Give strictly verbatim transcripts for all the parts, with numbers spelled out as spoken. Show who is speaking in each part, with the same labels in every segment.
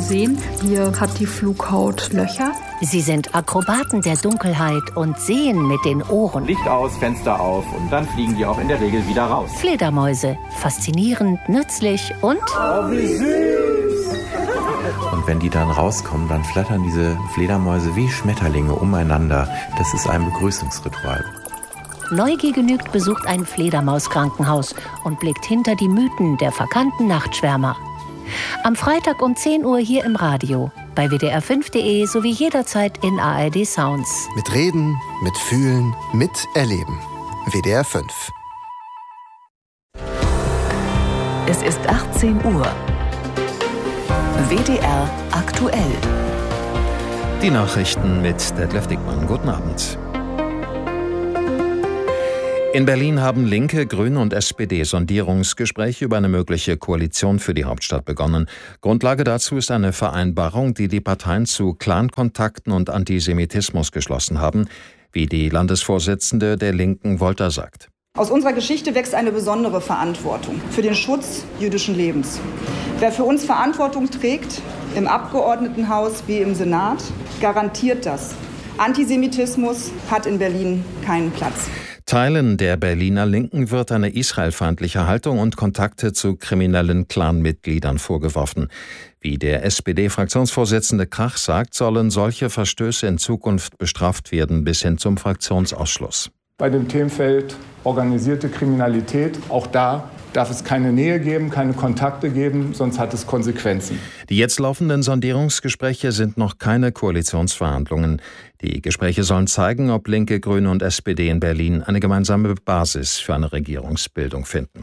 Speaker 1: sehen, hier hat die Flughaut Löcher.
Speaker 2: Sie sind Akrobaten der Dunkelheit und sehen mit den Ohren.
Speaker 3: Licht aus, Fenster auf und dann fliegen die auch in der Regel wieder raus.
Speaker 2: Fledermäuse. Faszinierend, nützlich und...
Speaker 3: Oh, wie süß!
Speaker 4: Und wenn die dann rauskommen, dann flattern diese Fledermäuse wie Schmetterlinge umeinander. Das ist ein Begrüßungsritual.
Speaker 2: Neugier genügt besucht ein Fledermauskrankenhaus und blickt hinter die Mythen der verkannten Nachtschwärmer. Am Freitag um zehn Uhr hier im Radio, bei W D R fünf Punkt de sowie jederzeit in A R D Sounds.
Speaker 5: Mit Reden, mit Fühlen, mit Erleben. W D R fünf.
Speaker 6: Es ist achtzehn Uhr. W D R aktuell.
Speaker 7: Die Nachrichten mit Detlef Dickmann. Guten Abend. In Berlin haben Linke, Grüne und S P D Sondierungsgespräche über eine mögliche Koalition für die Hauptstadt begonnen. Grundlage dazu ist eine Vereinbarung, die die Parteien zu Clankontakten und Antisemitismus geschlossen haben, wie die Landesvorsitzende der Linken Wolter sagt.
Speaker 8: Aus unserer Geschichte wächst eine besondere Verantwortung für den Schutz jüdischen Lebens. Wer für uns Verantwortung trägt, im Abgeordnetenhaus wie im Senat, garantiert das. Antisemitismus hat in Berlin keinen Platz.
Speaker 7: Teilen der Berliner Linken wird eine israelfeindliche Haltung und Kontakte zu kriminellen Clanmitgliedern vorgeworfen. Wie der S P D-Fraktionsvorsitzende Krach sagt, sollen solche Verstöße in Zukunft bestraft werden, bis hin zum Fraktionsausschluss.
Speaker 9: Bei dem Themenfeld organisierte Kriminalität, auch da darf es keine Nähe geben, keine Kontakte geben, sonst hat es Konsequenzen.
Speaker 7: Die jetzt laufenden Sondierungsgespräche sind noch keine Koalitionsverhandlungen. Die Gespräche sollen zeigen, ob Linke, Grüne und S P D in Berlin eine gemeinsame Basis für eine Regierungsbildung finden.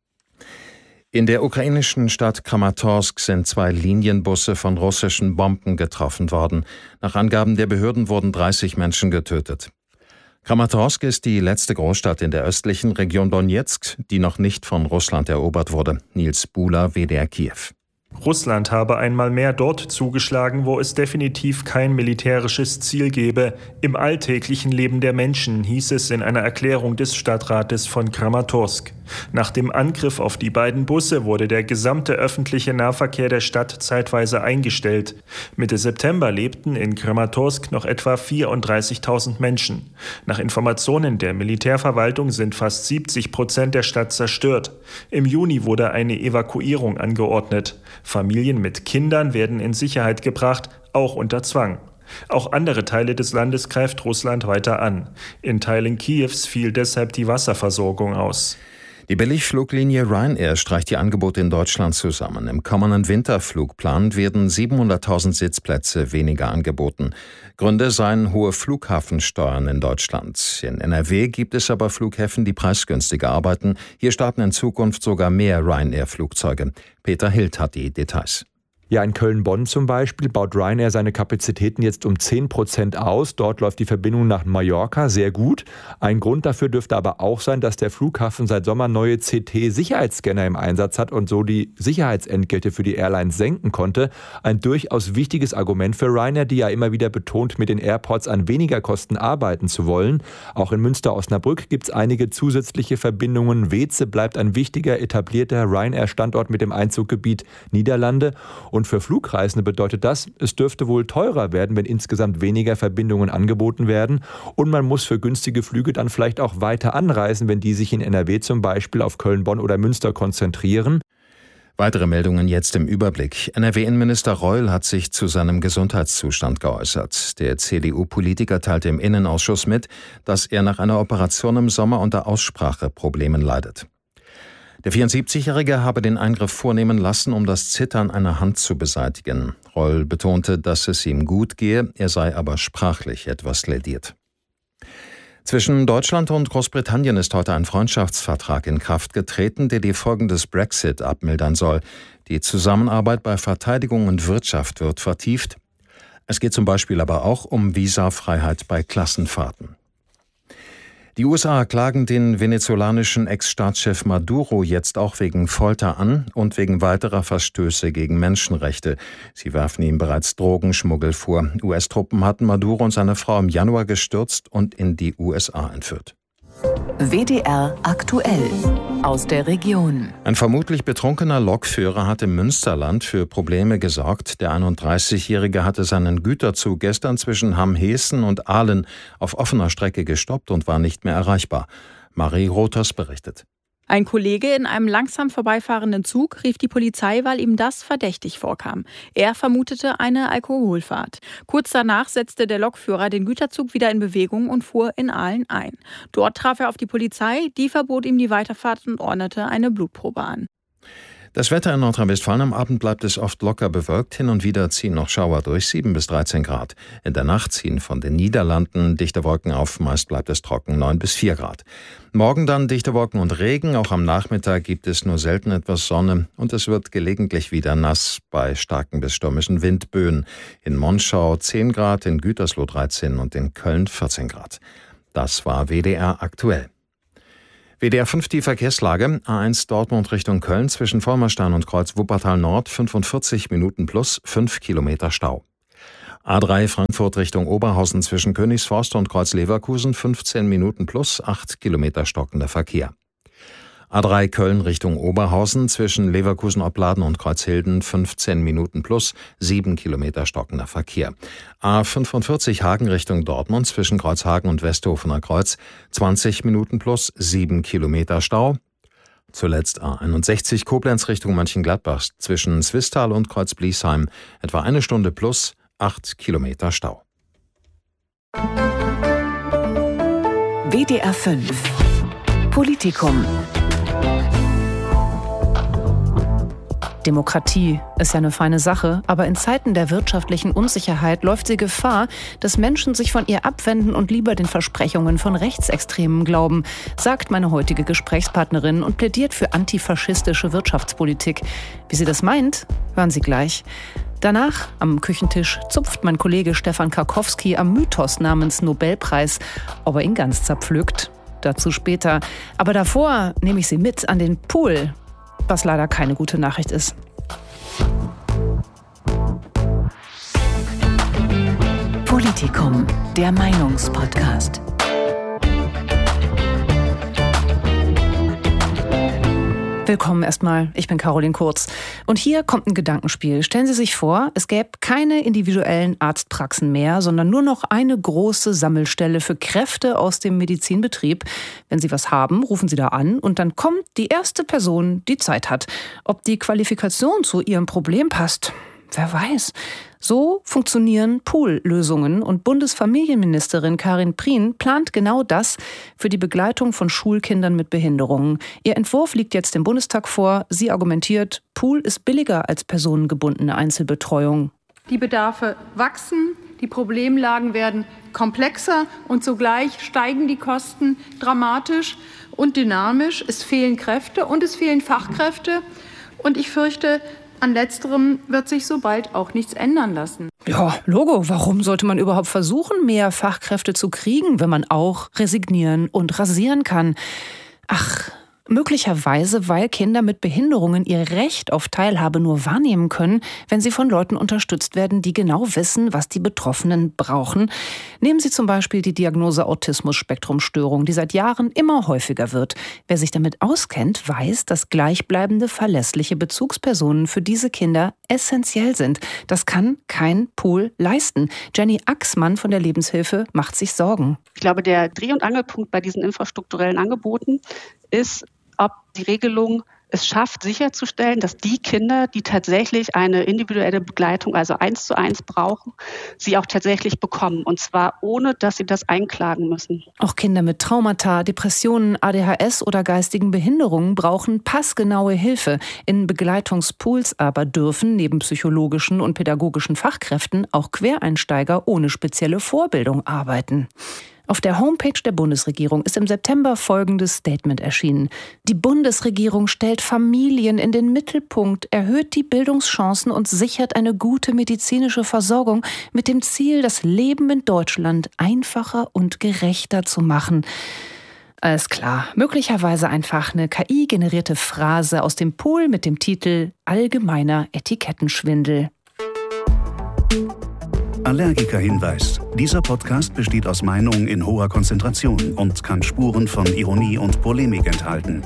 Speaker 7: In der ukrainischen Stadt Kramatorsk sind zwei Linienbusse von russischen Bomben getroffen worden. Nach Angaben der Behörden wurden dreißig Menschen getötet. Kramatorsk ist die letzte Großstadt in der östlichen Region Donezk, die noch nicht von Russland erobert wurde. Nils Buhler, W D R Kiew.
Speaker 10: Russland habe einmal mehr dort zugeschlagen, wo es definitiv kein militärisches Ziel gebe. Im alltäglichen Leben der Menschen, hieß es in einer Erklärung des Stadtrates von Kramatorsk. Nach dem Angriff auf die beiden Busse wurde der gesamte öffentliche Nahverkehr der Stadt zeitweise eingestellt. Mitte September lebten in Kramatorsk noch etwa vierunddreißigtausend Menschen. Nach Informationen der Militärverwaltung sind fast siebzig Prozent der Stadt zerstört. Im Juni wurde eine Evakuierung angeordnet. Familien mit Kindern werden in Sicherheit gebracht, auch unter Zwang. Auch andere Teile des Landes greift Russland weiter an. In Teilen Kiews fiel deshalb die Wasserversorgung aus.
Speaker 7: Die Billigfluglinie Ryanair streicht die Angebote in Deutschland zusammen. Im kommenden Winterflugplan werden siebenhunderttausend Sitzplätze weniger angeboten. Gründe seien hohe Flughafensteuern in Deutschland. In N R W gibt es aber Flughäfen, die preisgünstiger arbeiten. Hier starten in Zukunft sogar mehr Ryanair-Flugzeuge. Peter Hild hat die Details.
Speaker 11: Ja, in Köln-Bonn zum Beispiel baut Ryanair seine Kapazitäten jetzt um zehn Prozent aus. Dort läuft die Verbindung nach Mallorca sehr gut. Ein Grund dafür dürfte aber auch sein, dass der Flughafen seit Sommer neue C T-Sicherheitsscanner im Einsatz hat und so die Sicherheitsentgelte für die Airlines senken konnte. Ein durchaus wichtiges Argument für Ryanair, die ja immer wieder betont, mit den Airports an weniger Kosten arbeiten zu wollen. Auch in Münster-Osnabrück gibt es einige zusätzliche Verbindungen. Weeze bleibt ein wichtiger, etablierter Ryanair-Standort mit dem Einzuggebiet Niederlande. Und für Flugreisende bedeutet das, es dürfte wohl teurer werden, wenn insgesamt weniger Verbindungen angeboten werden. Und man muss für günstige Flüge dann vielleicht auch weiter anreisen, wenn die sich in N R W zum Beispiel auf Köln, Bonn oder Münster konzentrieren.
Speaker 7: Weitere Meldungen jetzt im Überblick. N R W-Innenminister Reul hat sich zu seinem Gesundheitszustand geäußert. Der C D U-Politiker teilte im Innenausschuss mit, dass er nach einer Operation im Sommer unter Ausspracheproblemen leidet. Der vierundsiebzigjährige habe den Eingriff vornehmen lassen, um das Zittern einer Hand zu beseitigen. Reul betonte, dass es ihm gut gehe, er sei aber sprachlich etwas lädiert. Zwischen Deutschland und Großbritannien ist heute ein Freundschaftsvertrag in Kraft getreten, der die Folgen des Brexit abmildern soll. Die Zusammenarbeit bei Verteidigung und Wirtschaft wird vertieft. Es geht zum Beispiel aber auch um Visafreiheit bei Klassenfahrten. Die U S A klagen den venezolanischen Ex-Staatschef Maduro jetzt auch wegen Folter an und wegen weiterer Verstöße gegen Menschenrechte. Sie werfen ihm bereits Drogenschmuggel vor. U S-Truppen hatten Maduro und seine Frau im Januar gestürzt und in die U S A entführt.
Speaker 6: W D R aktuell aus der Region.
Speaker 7: Ein vermutlich betrunkener Lokführer hat im Münsterland für Probleme gesorgt. Der einunddreißigjährige hatte seinen Güterzug gestern zwischen Hamm-Heeßen und Ahlen auf offener Strecke gestoppt und war nicht mehr erreichbar. Marie Rothers berichtet.
Speaker 12: Ein Kollege in einem langsam vorbeifahrenden Zug rief die Polizei, weil ihm das verdächtig vorkam. Er vermutete eine Alkoholfahrt. Kurz danach setzte der Lokführer den Güterzug wieder in Bewegung und fuhr in Ahlen ein. Dort traf er auf die Polizei, die verbot ihm die Weiterfahrt und ordnete eine Blutprobe an.
Speaker 7: Das Wetter in Nordrhein-Westfalen: am Abend bleibt es oft locker bewölkt, hin und wieder ziehen noch Schauer durch, sieben bis dreizehn Grad. In der Nacht ziehen von den Niederlanden dichte Wolken auf, meist bleibt es trocken, neun bis vier Grad. Morgen dann dichte Wolken und Regen, auch am Nachmittag gibt es nur selten etwas Sonne und es wird gelegentlich wieder nass bei starken bis stürmischen Windböen. In Monschau zehn Grad, in Gütersloh dreizehn und in Köln vierzehn Grad. Das war W D R aktuell. W D R fünf die Verkehrslage. A eins Dortmund Richtung Köln zwischen Vollmerstein und Kreuz Wuppertal Nord fünfundvierzig Minuten plus fünf Kilometer Stau. A drei Frankfurt Richtung Oberhausen zwischen Königsforst und Kreuz Leverkusen fünfzehn Minuten plus acht Kilometer stockender Verkehr. A drei Köln Richtung Oberhausen zwischen Leverkusen-Opladen und Kreuzhilden fünfzehn Minuten plus sieben Kilometer stockender Verkehr. A fünfundvierzig Hagen Richtung Dortmund zwischen Kreuzhagen und Westhofener Kreuz zwanzig Minuten plus sieben Kilometer Stau. Zuletzt A einundsechzig Koblenz Richtung Mönchengladbach zwischen Zwistal und Kreuz-Bliesheim etwa eine Stunde plus acht Kilometer Stau.
Speaker 6: W D R fünf Politikum.
Speaker 1: Demokratie ist ja eine feine Sache, aber in Zeiten der wirtschaftlichen Unsicherheit läuft sie Gefahr, dass Menschen sich von ihr abwenden und lieber den Versprechungen von Rechtsextremen glauben, sagt meine heutige Gesprächspartnerin und plädiert für antifaschistische Wirtschaftspolitik. Wie sie das meint, hören Sie gleich. Danach, am Küchentisch, zupft mein Kollege Stefan Karkowski am Mythos namens Nobelpreis, ob er ihn ganz zerpflückt. Dazu später. Aber davor nehme ich Sie mit an den Pool, was leider keine gute Nachricht ist.
Speaker 6: Politikum, der Meinungspodcast.
Speaker 1: Willkommen erstmal, ich bin Caroline Kurz. Und hier kommt ein Gedankenspiel. Stellen Sie sich vor, es gäbe keine individuellen Arztpraxen mehr, sondern nur noch eine große Sammelstelle für Kräfte aus dem Medizinbetrieb. Wenn Sie was haben, rufen Sie da an und dann kommt die erste Person, die Zeit hat. Ob die Qualifikation zu Ihrem Problem passt, wer weiß. So funktionieren Pool-Lösungen und Bundesfamilienministerin Karin Prien plant genau das für die Begleitung von Schulkindern mit Behinderungen. Ihr Entwurf liegt jetzt dem Bundestag vor. Sie argumentiert, Pool ist billiger als personengebundene Einzelbetreuung.
Speaker 13: Die Bedarfe wachsen, die Problemlagen werden komplexer und zugleich steigen die Kosten dramatisch und dynamisch. Es fehlen Kräfte und es fehlen Fachkräfte. Und ich fürchte, an letzterem wird sich so bald auch nichts ändern lassen.
Speaker 1: Ja, Logo. Warum sollte man überhaupt versuchen, mehr Fachkräfte zu kriegen, wenn man auch resignieren und rasieren kann? Ach, möglicherweise, weil Kinder mit Behinderungen ihr Recht auf Teilhabe nur wahrnehmen können, wenn sie von Leuten unterstützt werden, die genau wissen, was die Betroffenen brauchen. Nehmen Sie zum Beispiel die Diagnose Autismus-Spektrum-Störung, die seit Jahren immer häufiger wird. Wer sich damit auskennt, weiß, dass gleichbleibende, verlässliche Bezugspersonen für diese Kinder essentiell sind. Das kann kein Pool leisten. Jenny Axmann von der Lebenshilfe macht sich Sorgen.
Speaker 14: Ich glaube, der Dreh- und Angelpunkt bei diesen infrastrukturellen Angeboten ist, ob die Regelung es schafft, sicherzustellen, dass die Kinder, die tatsächlich eine individuelle Begleitung, also eins zu eins brauchen, sie auch tatsächlich bekommen. Und zwar ohne, dass sie das einklagen müssen.
Speaker 1: Auch Kinder mit Traumata, Depressionen, A D H S oder geistigen Behinderungen brauchen passgenaue Hilfe. In Begleitungspools aber dürfen neben psychologischen und pädagogischen Fachkräften auch Quereinsteiger ohne spezielle Vorbildung arbeiten. Auf der Homepage der Bundesregierung ist im September folgendes Statement erschienen. Die Bundesregierung stellt Familien in den Mittelpunkt, erhöht die Bildungschancen und sichert eine gute medizinische Versorgung mit dem Ziel, das Leben in Deutschland einfacher und gerechter zu machen. Alles klar, möglicherweise einfach eine K I-generierte Phrase aus dem Pool mit dem Titel Allgemeiner Etikettenschwindel.
Speaker 15: Allergiker-Hinweis. Dieser Podcast besteht aus Meinungen in hoher Konzentration und kann Spuren von Ironie und Polemik enthalten.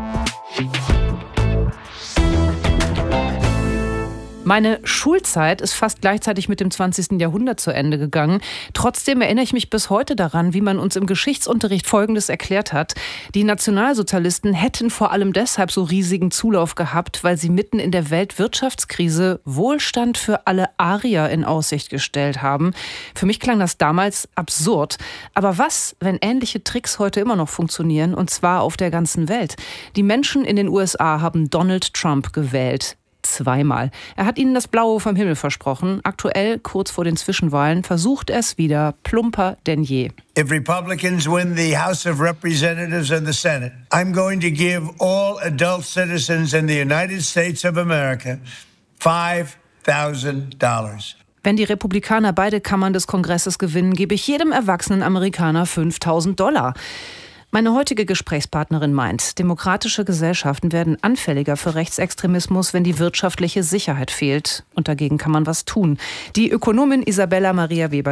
Speaker 1: Meine Schulzeit ist fast gleichzeitig mit dem zwanzigsten Jahrhundert zu Ende gegangen. Trotzdem erinnere ich mich bis heute daran, wie man uns im Geschichtsunterricht Folgendes erklärt hat. Die Nationalsozialisten hätten vor allem deshalb so riesigen Zulauf gehabt, weil sie mitten in der Weltwirtschaftskrise Wohlstand für alle Arier in Aussicht gestellt haben. Für mich klang das damals absurd. Aber was, wenn ähnliche Tricks heute immer noch funktionieren, und zwar auf der ganzen Welt? Die Menschen in den U S A haben Donald Trump gewählt. Zweimal. Er hat ihnen das Blaue vom Himmel versprochen. Aktuell, kurz vor den Zwischenwahlen, versucht er es wieder, plumper denn je.
Speaker 16: If Republicans win the House of Representatives and the Senate, I'm going to give all adult citizens in the United States of America five thousand dollars.
Speaker 1: Wenn die Republikaner beide Kammern des Kongresses gewinnen, gebe ich jedem erwachsenen Amerikaner fünftausend Dollar. Meine heutige Gesprächspartnerin meint, demokratische Gesellschaften werden anfälliger für Rechtsextremismus, wenn die wirtschaftliche Sicherheit fehlt. Und dagegen kann man was tun. Die Ökonomin Isabella Maria Weber